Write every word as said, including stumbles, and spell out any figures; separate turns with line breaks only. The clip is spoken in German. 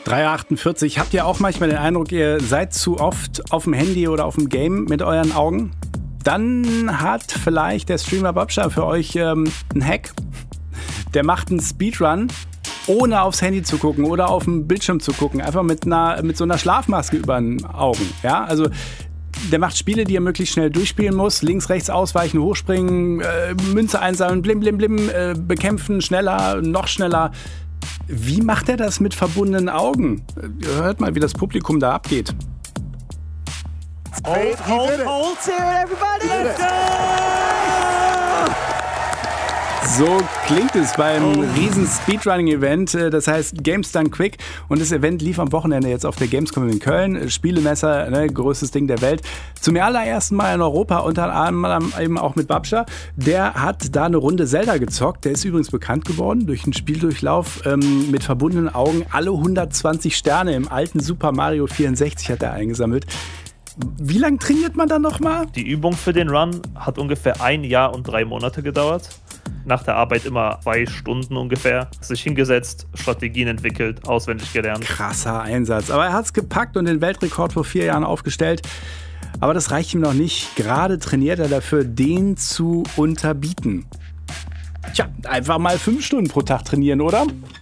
drei Uhr achtundvierzig. Habt ihr auch manchmal den Eindruck, ihr seid zu oft auf dem Handy oder auf dem Game mit euren Augen? Dann hat vielleicht der Streamer Babsha für euch ähm, einen Hack. Der macht einen Speedrun, ohne aufs Handy zu gucken oder auf dem Bildschirm zu gucken. Einfach mit, einer, mit so einer Schlafmaske über den Augen. Ja, also der macht Spiele, die er möglichst schnell durchspielen muss. Links, rechts ausweichen, hochspringen, äh, Münze einsammeln, blim, blim, blim, äh, bekämpfen, schneller, noch schneller. Wie macht er das mit verbundenen Augen? Hört mal, wie das Publikum da abgeht.
Hold, hold, hold to it, everybody! Let's go!
So klingt es beim riesen Speedrunning-Event, das heißt Games Done Quick. Und das Event lief am Wochenende jetzt auf der Gamescom in Köln. Spielemesser, ne, größtes Ding der Welt. Zum allerersten Mal in Europa, unter anderem eben auch mit Babsha. Der hat da eine Runde Zelda gezockt. Der ist übrigens bekannt geworden durch einen Spieldurchlauf ähm, mit verbundenen Augen. Alle hundertzwanzig Sterne im alten Super Mario vierundsechzig hat er eingesammelt. Wie lange trainiert man dann nochmal?
Die Übung für den Run hat ungefähr ein Jahr und drei Monate gedauert. Nach der Arbeit immer zwei Stunden ungefähr. Sich hingesetzt, Strategien entwickelt, auswendig gelernt.
Krasser Einsatz. Aber er hat es gepackt und den Weltrekord vor vier Jahren aufgestellt. Aber das reicht ihm noch nicht. Gerade trainiert er dafür, den zu unterbieten. Tja, einfach mal fünf Stunden pro Tag trainieren, oder?